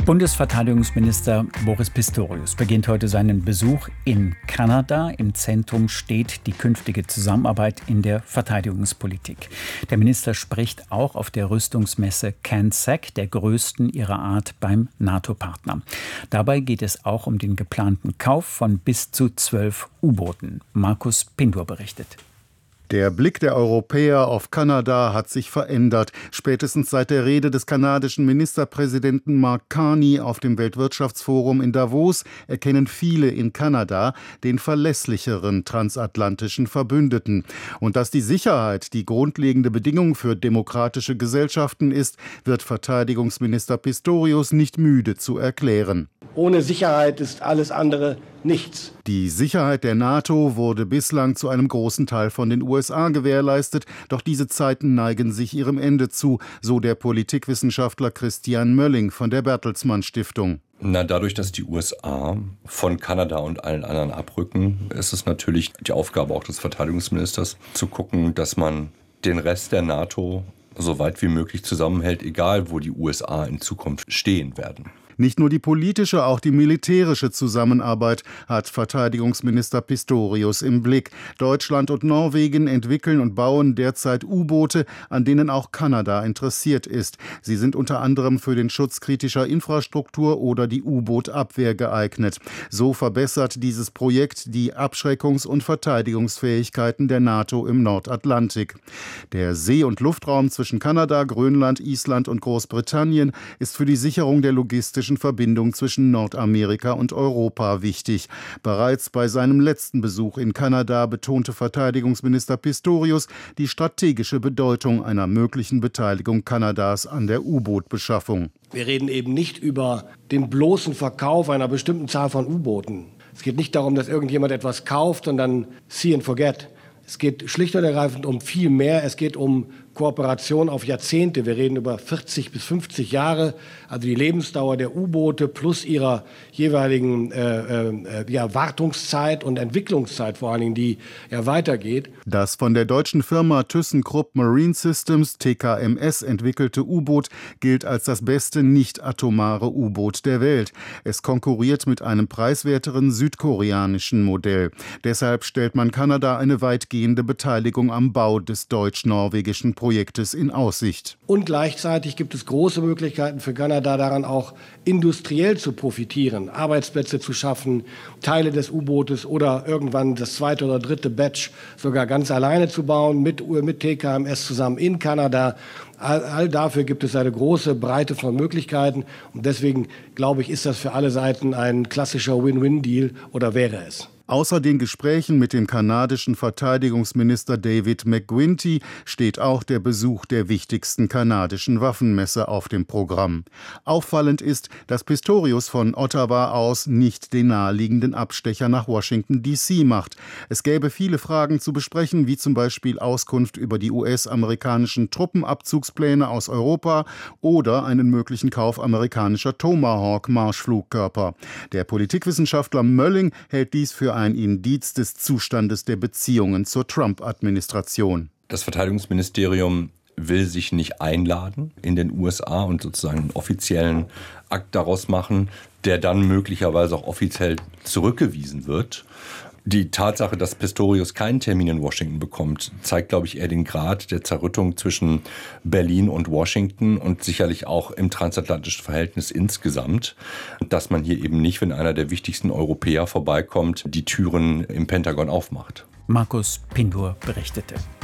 Bundesverteidigungsminister Boris Pistorius beginnt heute seinen Besuch in Kanada. Im Zentrum steht die künftige Zusammenarbeit in der Verteidigungspolitik. Der Minister spricht auch auf der Rüstungsmesse CANSEC, der größten ihrer Art beim NATO-Partner. Dabei geht es auch um den geplanten Kauf von bis zu 12 U-Booten. Markus Pindur berichtet. Der Blick der Europäer auf Kanada hat sich verändert. Spätestens seit der Rede des kanadischen Ministerpräsidenten Mark Carney auf dem Weltwirtschaftsforum in Davos erkennen viele in Kanada den verlässlicheren transatlantischen Verbündeten. Und dass die Sicherheit die grundlegende Bedingung für demokratische Gesellschaften ist, wird Verteidigungsminister Pistorius nicht müde zu erklären. Ohne Sicherheit ist alles andere nichts. Die Sicherheit der NATO wurde bislang zu einem großen Teil von den USA gewährleistet, doch diese Zeiten neigen sich ihrem Ende zu, so der Politikwissenschaftler Christian Mölling von der Bertelsmann Stiftung. Dadurch, dass die USA von Kanada und allen anderen abrücken, ist es natürlich die Aufgabe auch des Verteidigungsministers, zu gucken, dass man den Rest der NATO so weit wie möglich zusammenhält, egal wo die USA in Zukunft stehen werden. Nicht nur die politische, auch die militärische Zusammenarbeit hat Verteidigungsminister Pistorius im Blick. Deutschland und Norwegen entwickeln und bauen derzeit U-Boote, an denen auch Kanada interessiert ist. Sie sind unter anderem für den Schutz kritischer Infrastruktur oder die U-Boot-Abwehr geeignet. So verbessert dieses Projekt die Abschreckungs- und Verteidigungsfähigkeiten der NATO im Nordatlantik. Der See- und Luftraum zwischen Kanada, Grönland, Island und Großbritannien ist für die Sicherung der logistischen Verbindung zwischen Nordamerika und Europa wichtig. Bereits bei seinem letzten Besuch in Kanada betonte Verteidigungsminister Pistorius die strategische Bedeutung einer möglichen Beteiligung Kanadas an der U-Boot-Beschaffung. Wir reden eben nicht über den bloßen Verkauf einer bestimmten Zahl von U-Booten. Es geht nicht darum, dass irgendjemand etwas kauft und dann see and forget. Es geht schlicht und ergreifend um viel mehr. Es geht um Kooperation auf Jahrzehnte. Wir reden über 40 bis 50 Jahre, also die Lebensdauer der U-Boote plus ihrer jeweiligen Wartungszeit und Entwicklungszeit vor allen Dingen, die ja weitergeht. Das von der deutschen Firma ThyssenKrupp Marine Systems (TKMS) entwickelte U-Boot gilt als das beste nicht-atomare U-Boot der Welt. Es konkurriert mit einem preiswerteren südkoreanischen Modell. Deshalb stellt man Kanada eine weitgehende Beteiligung am Bau des deutsch-norwegischen Projektes in Aussicht. Und gleichzeitig gibt es große Möglichkeiten für Kanada daran auch industriell zu profitieren, Arbeitsplätze zu schaffen, Teile des U-Bootes oder irgendwann das zweite oder dritte Batch sogar ganz alleine zu bauen, mit TKMS zusammen in Kanada. All dafür gibt es eine große Breite von Möglichkeiten und deswegen, glaube ich, ist das für alle Seiten ein klassischer Win-Win-Deal oder wäre es. Außer den Gesprächen mit dem kanadischen Verteidigungsminister David McGuinty steht auch der Besuch der wichtigsten kanadischen Waffenmesse auf dem Programm. Auffallend ist, dass Pistorius von Ottawa aus nicht den naheliegenden Abstecher nach Washington D.C. macht. Es gäbe viele Fragen zu besprechen, wie zum Beispiel Auskunft über die US-amerikanischen Truppenabzugspläne aus Europa oder einen möglichen Kauf amerikanischer Tomahawk-Marschflugkörper. Der Politikwissenschaftler Mölling hält dies für ein Indiz des Zustandes der Beziehungen zur Trump-Administration. Das Verteidigungsministerium will sich nicht einladen in den USA und sozusagen einen offiziellen Akt daraus machen, der dann möglicherweise auch offiziell zurückgewiesen wird. Die Tatsache, dass Pistorius keinen Termin in Washington bekommt, zeigt, glaube ich, eher den Grad der Zerrüttung zwischen Berlin und Washington und sicherlich auch im transatlantischen Verhältnis insgesamt, dass man hier eben nicht, wenn einer der wichtigsten Europäer vorbeikommt, die Türen im Pentagon aufmacht. Markus Pindur berichtete.